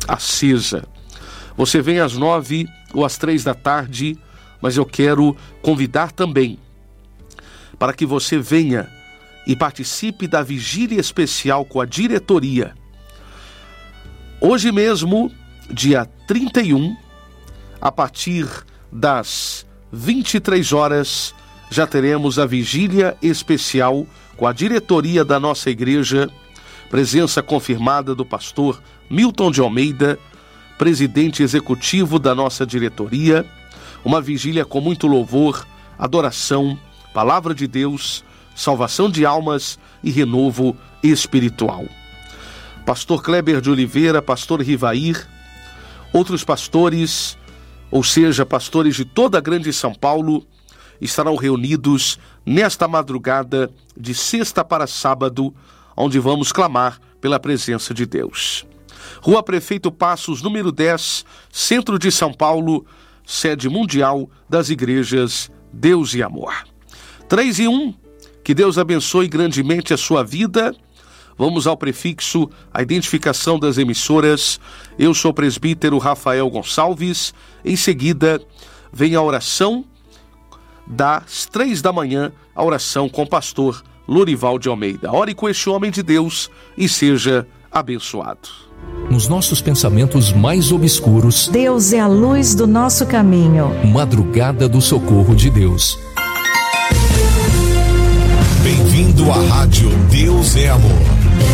acesa. Você vem às 9 ou às 3 da tarde, mas eu quero convidar também para que você venha e participe da vigília especial com a diretoria. Hoje mesmo, dia 31, a partir das 23 horas, já teremos a vigília especial com a diretoria da nossa igreja, presença confirmada do pastor Milton de Almeida, presidente executivo da nossa diretoria, uma vigília com muito louvor, adoração, palavra de Deus, salvação de almas e renovo espiritual. Pastor Kleber de Oliveira, pastor Rivair, outros pastores, ou seja, pastores de toda a grande São Paulo, estarão reunidos nesta madrugada de sexta para sábado, onde vamos clamar pela presença de Deus. Rua Prefeito Passos, número 10, centro de São Paulo, sede mundial das igrejas Deus e Amor. 3 e 1, que Deus abençoe grandemente a sua vida. Vamos ao prefixo, a identificação das emissoras. Eu sou o presbítero Rafael Gonçalves. Em seguida, vem a oração das 3 da manhã, a oração com o pastor Lorival de Almeida. Ore com este homem de Deus e seja abençoado. Nos nossos pensamentos mais obscuros, Deus é a luz do nosso caminho. Madrugada do socorro de Deus. Bem-vindo à Rádio Deus é Amor.